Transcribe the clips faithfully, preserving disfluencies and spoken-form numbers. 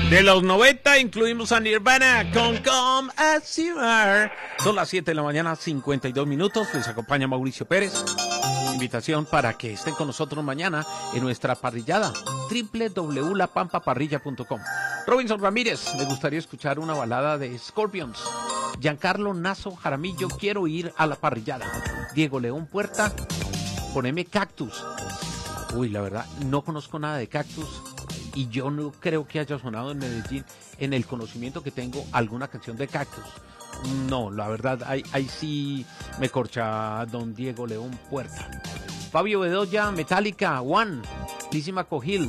De los noventa incluimos a Nirvana con Come As You Are. Son las siete de la mañana, cincuenta y dos minutos. Les acompaña Mauricio Pérez. Invitación para que estén con nosotros mañana en nuestra parrillada, doble u doble u doble u punto la pampa parrilla punto com. Robinson Ramírez, me gustaría escuchar una balada de Scorpions. Giancarlo Nazo Jaramillo, quiero ir a la parrillada. Diego León Puerta, poneme Cactus. Uy, la verdad, no conozco nada de Cactus y yo no creo que haya sonado en Medellín, en el conocimiento que tengo, alguna canción de Cactus. No, la verdad, ahí, ahí sí me corcha don Diego León Puerta. Fabio Bedoya, Metallica, One, Lísima Cogil.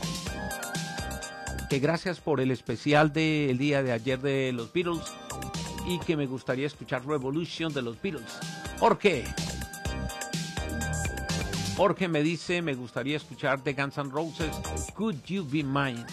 Que gracias por el especial del día de ayer de los Beatles y que me gustaría escuchar Revolution de los Beatles. Jorge. Jorge me dice, me gustaría escuchar de Guns N' Roses, Could You Be Mine.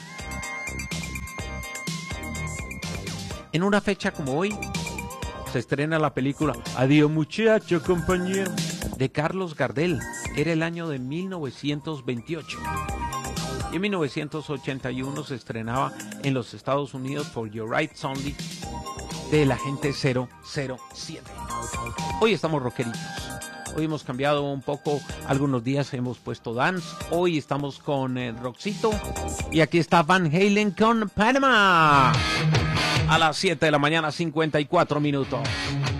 En una fecha como hoy, se estrena la película Adiós muchacho, compañero, de Carlos Gardel. Era el año de mil novecientos veintiocho. Y en mil novecientos ochenta y uno se estrenaba en los Estados Unidos For Your Rights Only de la Agente cero cero siete. Hoy estamos rockeritos. Hoy hemos cambiado un poco, algunos días hemos puesto dance. Hoy estamos con el rockcito. Y aquí está Van Halen con Panama. A las siete de la mañana, cincuenta y cuatro minutos.